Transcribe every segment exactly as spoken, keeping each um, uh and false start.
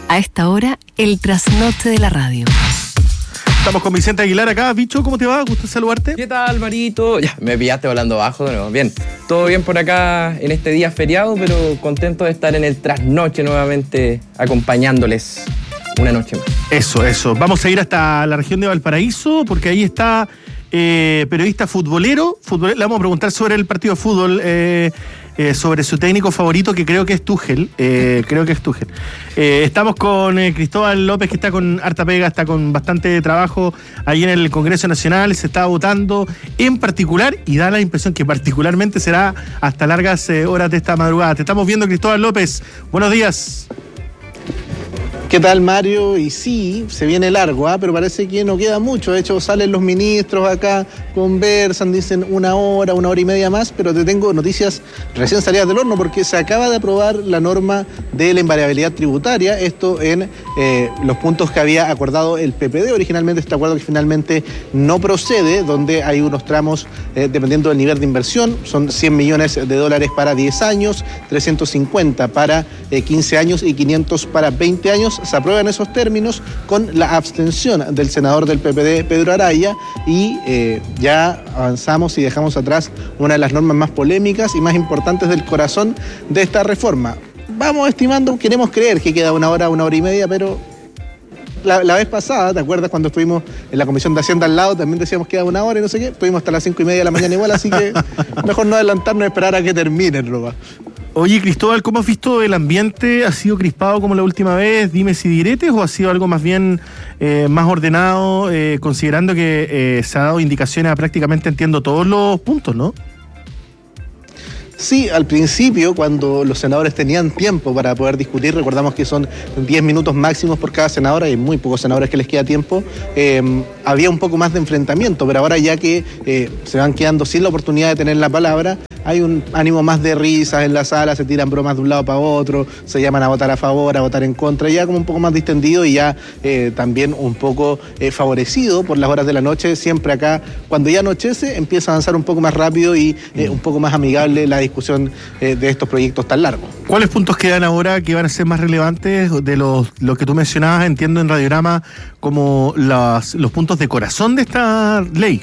A esta hora, el trasnoche de la radio. Estamos con Vicente Aguilar acá. Bicho, ¿cómo te va? Gusto saludarte. ¿Qué tal, Marito? Ya, me pillaste hablando bajo de nuevo. Bien, todo bien por acá en este día feriado, pero contento de estar en el trasnoche nuevamente acompañándoles una noche más. Eso, eso. Vamos a ir hasta la región de Valparaíso, porque ahí está eh, periodista futbolero. futbolero. Le vamos a preguntar sobre el partido de fútbol, eh, eh, sobre su técnico favorito, que creo que es Tuchel. Eh, creo que es Tuchel. Eh, estamos con eh, Cristóbal López, que está con harta pega, está con bastante trabajo ahí en el Congreso Nacional. Se está votando en particular, y da la impresión que particularmente será hasta largas eh, horas de esta madrugada. Te estamos viendo, Cristóbal López. Buenos días. ¿Qué tal, Mario? Y sí, se viene largo, ¿eh? Pero parece que no queda mucho. De hecho, salen los ministros acá, conversan, dicen una hora, una hora y media más, pero te tengo noticias recién salidas del horno, porque se acaba de aprobar la norma de la invariabilidad tributaria, esto en eh, los puntos que había acordado el P P D originalmente, este acuerdo que finalmente no procede, donde hay unos tramos, eh, dependiendo del nivel de inversión, son cien millones de dólares para diez años, trescientos cincuenta para eh, quince años y quinientos para veinte años. Se aprueban esos términos con la abstención del senador del P P D, Pedro Araya, y eh, ya avanzamos y dejamos atrás una de las normas más polémicas y más importantes del corazón de esta reforma. Vamos estimando, queremos creer que queda una hora, una hora y media, pero la, la vez pasada, ¿te acuerdas cuando estuvimos en la Comisión de Hacienda al lado? También decíamos que queda una hora y no sé qué, estuvimos hasta las cinco y media de la mañana igual, así que mejor no adelantarnos y esperar a que termine, Roba. Oye, Cristóbal, ¿cómo has visto el ambiente? ¿Ha sido crispado como la última vez, dimes y diretes, o ha sido algo más bien eh, más ordenado, eh, considerando que eh, se ha dado indicaciones a prácticamente, entiendo, todos los puntos, ¿no? Sí, al principio, cuando los senadores tenían tiempo para poder discutir, recordamos que son diez minutos máximos por cada senador, hay muy pocos senadores que les queda tiempo, eh, había un poco más de enfrentamiento, pero ahora ya que eh, se van quedando sin la oportunidad de tener la palabra, hay un ánimo más de risas en la sala, se tiran bromas de un lado para otro, se llaman a votar a favor, a votar en contra, ya como un poco más distendido y ya eh, también un poco eh, favorecido por las horas de la noche. Siempre acá, cuando ya anochece, empieza a avanzar un poco más rápido y eh, un poco más amigable la discusión eh, de estos proyectos tan largos. ¿Cuáles puntos quedan ahora que van a ser más relevantes de los, los que tú mencionabas, entiendo, en Radiograma, como las, los puntos de corazón de esta ley?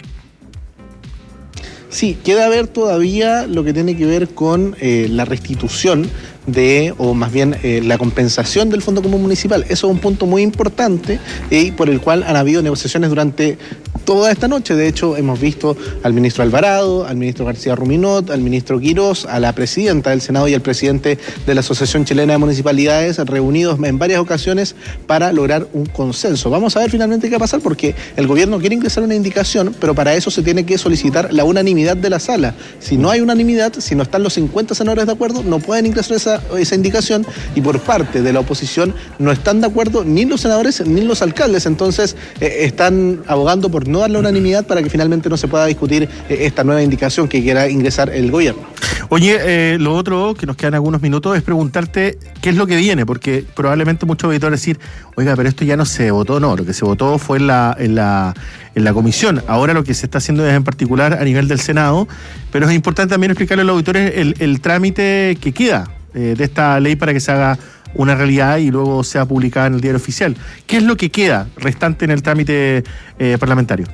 Sí, queda ver todavía lo que tiene que ver con eh, la restitución de, o más bien eh, la compensación del Fondo Común Municipal. Eso es un punto muy importante y eh, por el cual han habido negociaciones durante toda esta noche. De hecho, hemos visto al ministro Alvarado, al ministro García Ruminot, al ministro Quirós, a la presidenta del Senado y al presidente de la Asociación Chilena de Municipalidades, reunidos en varias ocasiones para lograr un consenso. Vamos a ver finalmente qué va a pasar, porque el gobierno quiere ingresar una indicación, pero para eso se tiene que solicitar la unanimidad de la sala. Si no hay unanimidad, si no están los cincuenta senadores de acuerdo, no pueden ingresar esa, esa indicación, y por parte de la oposición no están de acuerdo ni los senadores ni los alcaldes. Entonces eh, están abogando por no dar la unanimidad para que finalmente no se pueda discutir eh, esta nueva indicación que quiera ingresar el gobierno. Oye, eh, lo otro, que nos quedan algunos minutos, es preguntarte qué es lo que viene, porque probablemente muchos auditores decir, oiga, pero esto ya no se votó. No, lo que se votó fue en la, en la, en la comisión. Ahora lo que se está haciendo es en particular a nivel del Senado, pero es importante también explicarle a los auditores el, el trámite que queda eh, de esta ley para que se haga una realidad y luego sea publicada en el diario oficial. ¿Qué es lo que queda restante en el trámite eh, parlamentario?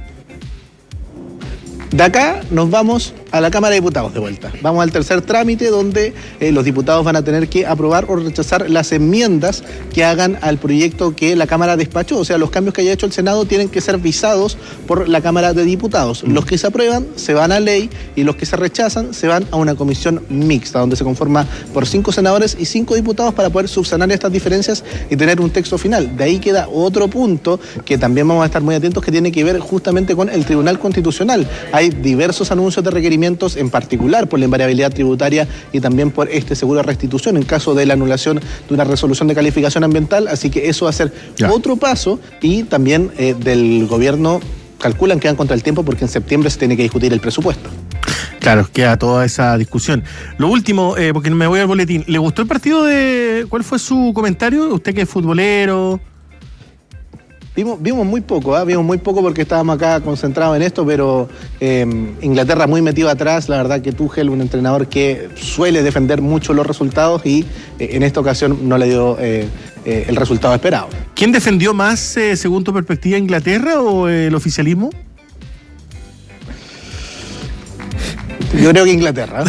De acá nos vamos a la Cámara de Diputados de vuelta. Vamos al tercer trámite, donde eh, los diputados van a tener que aprobar o rechazar las enmiendas que hagan al proyecto que la Cámara despachó. O sea, los cambios que haya hecho el Senado tienen que ser visados por la Cámara de Diputados. Los que se aprueban se van a ley y los que se rechazan se van a una comisión mixta, donde se conforma por cinco senadores y cinco diputados para poder subsanar estas diferencias y tener un texto final. De ahí queda otro punto que también vamos a estar muy atentos, que tiene que ver justamente con el Tribunal Constitucional. Hay diversos anuncios de requerimientos, en particular por la invariabilidad tributaria y también por este seguro de restitución en caso de la anulación de una resolución de calificación ambiental, así que eso va a ser ya otro paso. Y también eh, del gobierno calculan que van contra el tiempo, porque en septiembre se tiene que discutir el presupuesto. Claro, queda toda esa discusión. Lo último, eh, porque me voy al boletín, ¿le gustó el partido de...? ¿Cuál fue su comentario? ¿Usted que es futbolero? Vimos, vimos muy poco, ¿eh? vimos muy poco porque estábamos acá concentrados en esto, pero eh, Inglaterra muy metido atrás. La verdad que Tuchel, un entrenador que suele defender mucho los resultados y eh, en esta ocasión no le dio eh, eh, el resultado esperado. ¿Quién defendió más, eh, según tu perspectiva, Inglaterra o eh, el oficialismo? Yo creo que Inglaterra.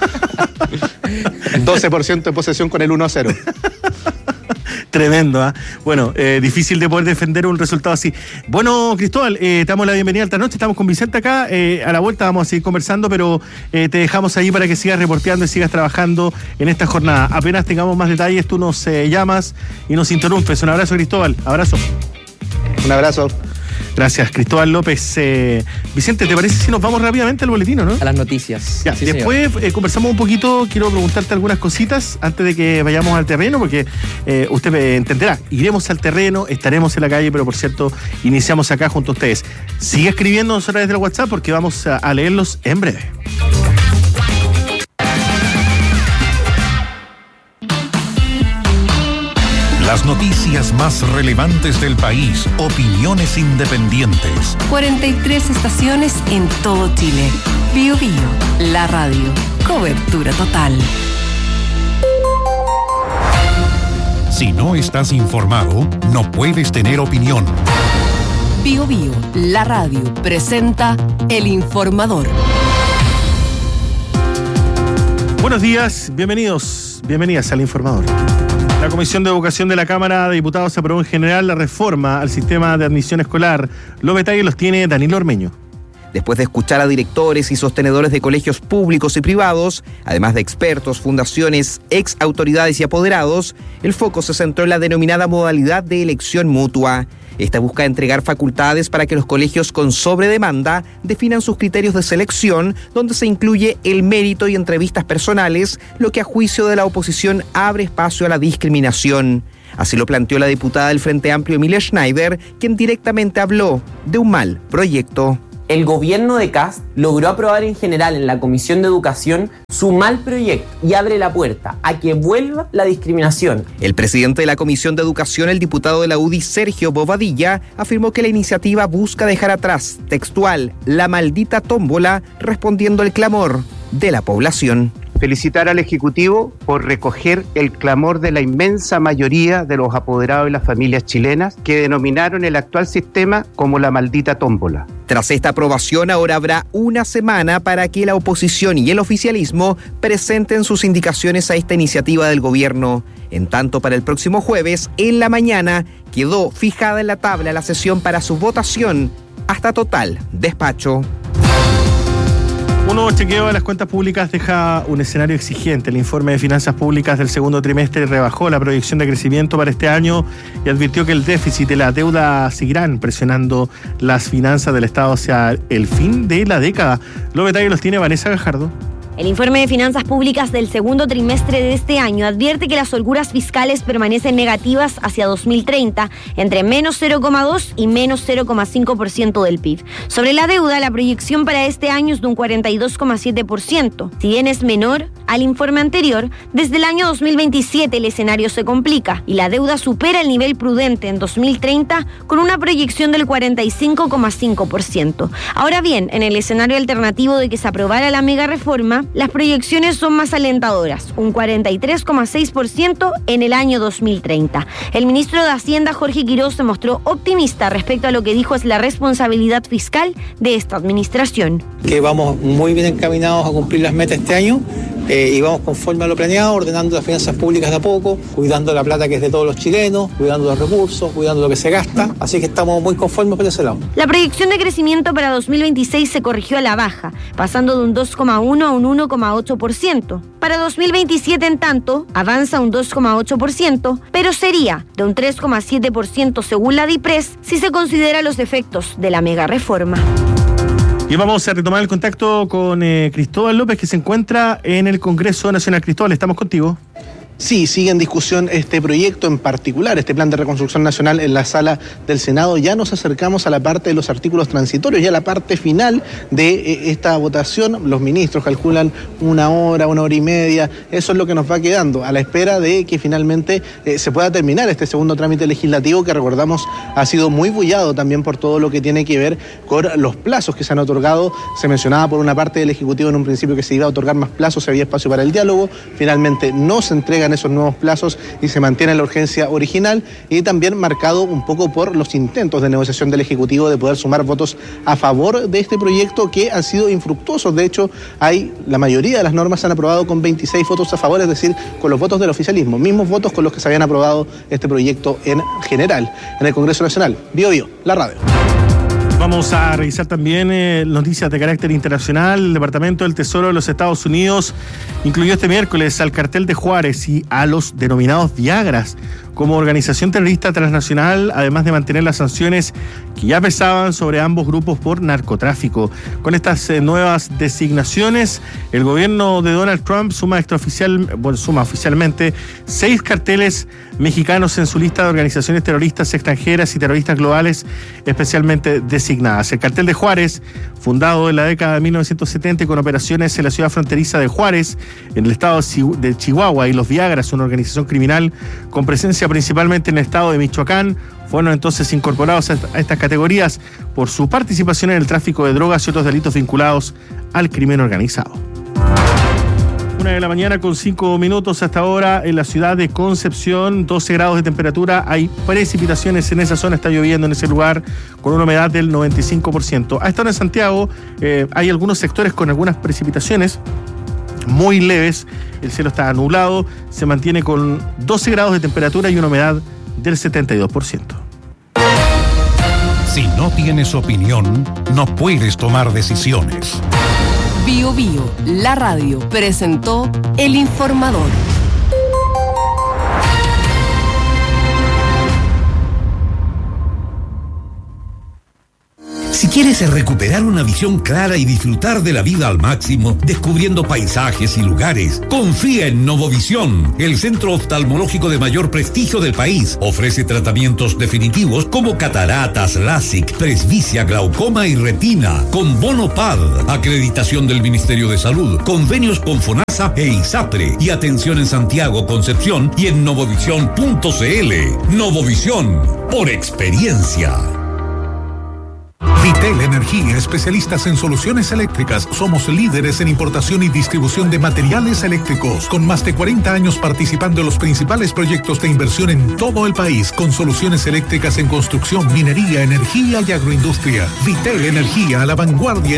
doce por ciento de posesión con el uno a cero. Tremendo, ¿ah? ¿eh? Bueno, eh, difícil de poder defender un resultado así. Bueno, Cristóbal, eh, te damos la bienvenida esta noche. Estamos con Vicente acá. Eh, a la vuelta vamos a seguir conversando, pero eh, te dejamos ahí para que sigas reporteando y sigas trabajando en esta jornada. Apenas tengamos más detalles, tú nos eh, llamas y nos interrumpes. Un abrazo, Cristóbal. Abrazo. Un abrazo. Gracias, Cristóbal López. Eh, Vicente, ¿te parece si nos vamos rápidamente al boletín, no? A las noticias. Ya, sí, después eh, conversamos un poquito, quiero preguntarte algunas cositas antes de que vayamos al terreno, porque eh, usted me entenderá. Iremos al terreno, estaremos en la calle, pero por cierto, iniciamos acá junto a ustedes. Sigue escribiéndonos a través del WhatsApp porque vamos a, a leerlos en breve. Las noticias más relevantes del país, opiniones independientes. cuarenta y tres estaciones en todo Chile. Bio Bio, la radio. Cobertura total. Si no estás informado, no puedes tener opinión. Bio Bio, la radio, presenta El Informador. Buenos días, bienvenidos, bienvenidas al Informador. La Comisión de Educación de la Cámara de Diputados aprobó en general la reforma al sistema de admisión escolar. Los detalles los tiene Danilo Ormeño. Después de escuchar a directores y sostenedores de colegios públicos y privados, además de expertos, fundaciones, ex autoridades y apoderados, el foco se centró en la denominada modalidad de elección mutua. Esta busca entregar facultades para que los colegios con sobredemanda definan sus criterios de selección, donde se incluye el mérito y entrevistas personales, lo que a juicio de la oposición abre espacio a la discriminación. Así lo planteó la diputada del Frente Amplio Emilia Schneider, quien directamente habló de un mal proyecto. El gobierno de Kast logró aprobar en general en la Comisión de Educación su mal proyecto y abre la puerta a que vuelva la discriminación. El presidente de la Comisión de Educación, el diputado de la U D I, Sergio Bobadilla, afirmó que la iniciativa busca dejar atrás, textual, la maldita tómbola, respondiendo al clamor de la población. Felicitar al Ejecutivo por recoger el clamor de la inmensa mayoría de los apoderados y las familias chilenas que denominaron el actual sistema como la maldita tómbola. Tras esta aprobación, ahora habrá una semana para que la oposición y el oficialismo presenten sus indicaciones a esta iniciativa del gobierno. En tanto, para el próximo jueves, en la mañana, quedó fijada en la tabla la sesión para su votación hasta total despacho. Un nuevo chequeo de las cuentas públicas deja un escenario exigente. El informe de finanzas públicas del segundo trimestre rebajó la proyección de crecimiento para este año y advirtió que el déficit y la deuda seguirán presionando las finanzas del Estado hacia el fin de la década. Los detalles los tiene Vanessa Gajardo. El informe de finanzas públicas del segundo trimestre de este año advierte que las holguras fiscales permanecen negativas hacia dos mil treinta, entre menos cero coma dos y menos cero coma cinco por ciento del P I B. Sobre la deuda, la proyección para este año es de un cuarenta y dos coma siete por ciento. Si bien es menor al informe anterior, desde el año dos mil veintisiete el escenario se complica y la deuda supera el nivel prudente en dos mil treinta con una proyección del cuarenta y cinco coma cinco por ciento. Ahora bien, en el escenario alternativo de que se aprobara la mega reforma, las proyecciones son más alentadoras, un cuarenta y tres coma seis por ciento en el año dos mil treinta. El ministro de Hacienda, Jorge Quiroz, se mostró optimista respecto a lo que dijo es la responsabilidad fiscal de esta administración. Que vamos muy bien encaminados a cumplir las metas este año eh, y vamos conforme a lo planeado, ordenando las finanzas públicas de a poco, cuidando la plata que es de todos los chilenos, cuidando los recursos, cuidando lo que se gasta, así que estamos muy conformes por ese lado. La proyección de crecimiento para dos mil veintiséis se corrigió a la baja, pasando de un dos coma uno a un uno coma ocho por ciento. Para dos mil veintisiete, en tanto, avanza un dos coma ocho por ciento, pero sería de un tres coma siete por ciento según la DIPRES si se considera los efectos de la mega reforma. Y vamos a retomar el contacto con eh, Cristóbal López, que se encuentra en el Congreso Nacional. Cristóbal, estamos contigo. Sí, sigue en discusión este proyecto en particular, este plan de reconstrucción nacional en la sala del Senado. Ya nos acercamos a la parte de los artículos transitorios, ya la parte final de eh, esta votación. Los ministros calculan una hora, una hora y media. Eso es lo que nos va quedando, a la espera de que finalmente eh, se pueda terminar este segundo trámite legislativo, que recordamos ha sido muy bullado también por todo lo que tiene que ver con los plazos que se han otorgado. Se mencionaba por una parte del Ejecutivo en un principio que se iba a otorgar más plazos, si había espacio para el diálogo. Finalmente no se entrega esos nuevos plazos y se mantiene la urgencia original, y también marcado un poco por los intentos de negociación del Ejecutivo de poder sumar votos a favor de este proyecto, que han sido infructuosos. De hecho, hay la mayoría de las normas se han aprobado con veintiséis votos a favor, es decir, con los votos del oficialismo, mismos votos con los que se habían aprobado este proyecto en general en el Congreso Nacional. Bio Bio, la radio. Vamos a revisar también eh, noticias de carácter internacional. El Departamento del Tesoro de los Estados Unidos incluyó este miércoles al cartel de Juárez y a los denominados Viagras como organización terrorista transnacional, además de mantener las sanciones que ya pesaban sobre ambos grupos por narcotráfico. Con estas eh, nuevas designaciones, el gobierno de Donald Trump suma extraoficial, bueno, suma oficialmente seis carteles mexicanos en su lista de organizaciones terroristas extranjeras y terroristas globales especialmente designadas. El cartel de Juárez, fundado en la década de mil novecientos setenta con operaciones en la ciudad fronteriza de Juárez, en el estado de Chihuahua, y los Viagras, una organización criminal con presencia principalmente en el estado de Michoacán, fueron entonces incorporados a estas categorías por su participación en el tráfico de drogas y otros delitos vinculados al crimen organizado. Una de la mañana con cinco minutos hasta ahora en la ciudad de Concepción, doce grados de temperatura, hay precipitaciones en esa zona, está lloviendo en ese lugar con una humedad del noventa y cinco por ciento. A esta hora en Santiago eh, hay algunos sectores con algunas precipitaciones muy leves, el cielo está nublado, se mantiene con doce grados de temperatura y una humedad del setenta y dos por ciento. Si no tienes opinión, no puedes tomar decisiones. Bio Bio, la radio, presentó El Informador. Si quieres recuperar una visión clara y disfrutar de la vida al máximo, descubriendo paisajes y lugares, confía en Novovisión, el centro oftalmológico de mayor prestigio del país. Ofrece tratamientos definitivos como cataratas, LASIK, presbicia, glaucoma y retina, con bono P A D, acreditación del Ministerio de Salud, convenios con FONASA e ISAPRE, y atención en Santiago, Concepción y en novovisión punto c l. Novovisión, por experiencia. Vitel Energía, especialistas en soluciones eléctricas. Somos líderes en importación y distribución de materiales eléctricos, con más de cuarenta años participando en los principales proyectos de inversión en todo el país, con soluciones eléctricas en construcción, minería, energía y agroindustria. Vitel Energía, a la vanguardia